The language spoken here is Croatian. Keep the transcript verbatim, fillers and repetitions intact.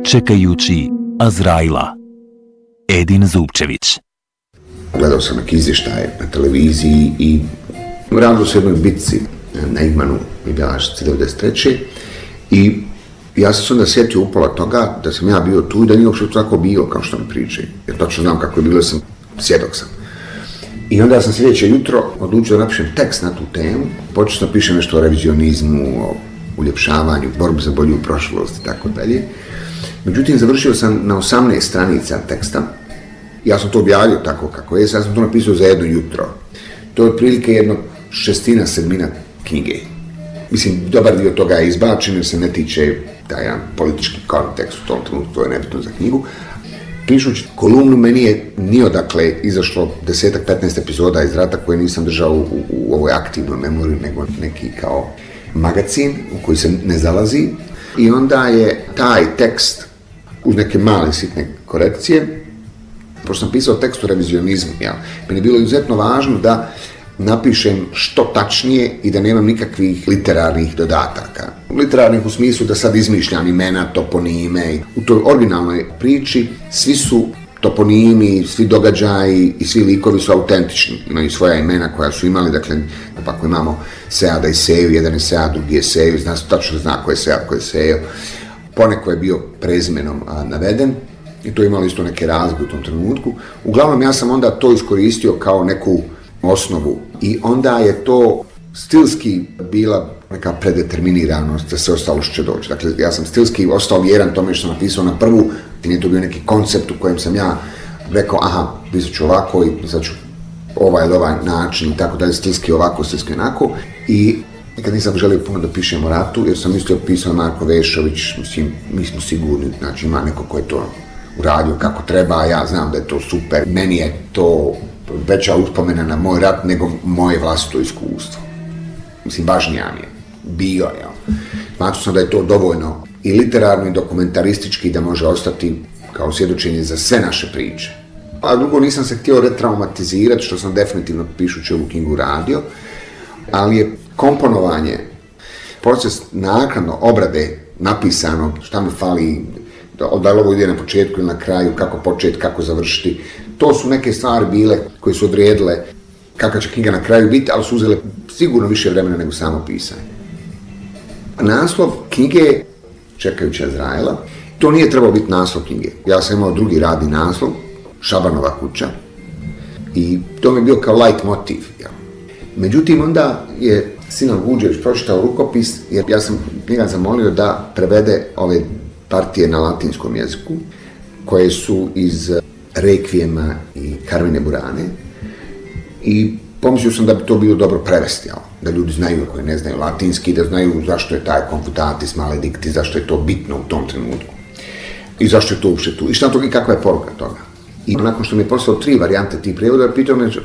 čekajući Azraila. Edin Zupčević. Gledao sam neki izvještaje na televiziji i radilo se o jednoj bitci na Igmanu i Bjelašci devedeset treće i ja sam se onda sjetio upola toga da sam ja bio tu i da nije uopšte tako bio kao što mi pričaju. Jer točno znam kako je bilo, sam svjedok sam. I onda sam sljedeće jutro odlučio da napišem tekst na tu temu. Počeo sam pišem nešto o revizionizmu, o uljepšavanju, borbi za bolju prošlost i tako dalje. Međutim, završio sam na osamnaest stranica teksta. Ja sam to objavio tako kako je, sad sam to napisao za jedno jutro. To je otprilike jedno šestina, sedmina knjige. Mislim, dobar dio toga je izbačen jer se ne tiče taj jedan politički kontekst u tom trenutku, to je nebitno za knjigu. Pišući kolumnu, meni je nije odakle izašlo desetak, petnaest epizoda iz rata koje nisam držao u, u ovoj aktivnoj memoriji, nego neki kao magazin u koji se ne zalazi. I onda je taj tekst, uz neke male sitne korekcije, pošto sam pisao tekst o revizionizmu, ja, meni je bilo izuzetno važno da napišem što tačnije i da nemam nikakvih literarnih dodataka. Literarnih u smislu da sad izmišljam imena, toponime. U toj originalnoj priči svi su toponimi, svi događaji i svi likovi su autentični. Imaju svoja imena koja su imali, dakle, ako imamo Seada i Seju, jedan je Sead, drugi je Seju, zna se tačno zna ko je Sead, ko je Sejo. Poneko je bio prezimenom a, naveden i to je imalo isto neke razlike u tom trenutku. Uglavnom, ja sam onda to iskoristio kao neku osnovu i onda je to stilski bila neka predeterminiranost da se ostalo što će doći. Dakle, ja sam stilski ostao vjeran tome što sam napisao na prvu, i nije to bio neki koncept u kojem sam ja rekao, aha, pisat ću ovako i pisat ću ovaj ili ovaj način i tako dalje, stilski ovako, stilski onako. I nikad nisam želio puno da pišem o ratu, jer sam mislio pisao Marko Vešović, mislim, mi smo sigurni, znači ima neko ko je to uradio kako treba, ja znam da je to super, meni je to veća uspomena na moj rat nego moje vlastito iskustvo. Mislim, važnija mi je. Bio je. Smatrao sam da je to dovoljno i literarno i dokumentaristički da može ostati kao svjedočenje za sve naše priče. A drugo, nisam se htio retraumatizirati, što sam definitivno pišući ovu knjigu radio, ali je komponovanje, proces naknadno obrade napisanog, šta mi fali, da li ovo ide na početku ili na kraju, kako početi, kako završiti. To su neke stvari bile koje su odredile kakva će knjiga na kraju biti, ali su uzele sigurno više vremena nego samo pisanje. Naslov knjige, čekajući Azraila, to nije trebalo biti naslov knjige. Ja sam imao drugi radni naslov, Šabanova kuća, i to mi je bio kao light motiv. Ja. Međutim, onda je Sinan Guđević pročitao rukopis, jer ja sam njega zamolio da prevede ove partije na latinskom jeziku, koje su iz Rekvijema i Carmine Burane, i pomislio sam da bi to bilo dobro prevesti, da ljudi znaju koji ne znaju latinski, da znaju zašto je taj confutatis maledicti, zašto je to bitno u tom trenutku i zašto je to uopšte tu i šta to i kakva je poruka toga. I nakon što mi je poslao tri varijante tih prijevoda, pitao me